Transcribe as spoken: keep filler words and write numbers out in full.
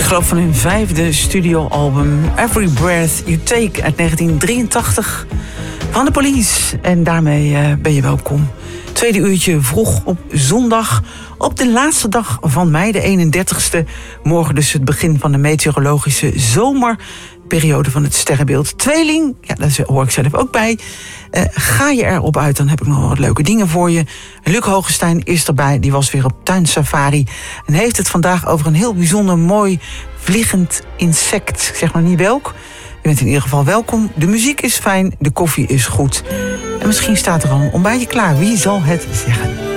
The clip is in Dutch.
geloof van hun vijfde studioalbum Every Breath You Take uit negentien drieëntachtig van de Police. En daarmee uh, ben je welkom. Tweede uurtje vroeg op zondag, op de laatste dag van mei, de eenendertigste. Morgen dus het begin van de meteorologische zomerperiode van het sterrenbeeld Tweeling. Ja, daar hoor ik zelf ook bij. Uh, ga je erop uit, dan heb ik nog wat leuke dingen voor je. Luc Hogestein is erbij, die was weer op tuinsafari. En heeft het vandaag over een heel bijzonder mooi vliegend insect. Ik zeg maar niet welk. Je bent in ieder geval welkom. De muziek is fijn, de koffie is goed. En misschien staat er al een ontbijtje klaar. Wie zal het zeggen?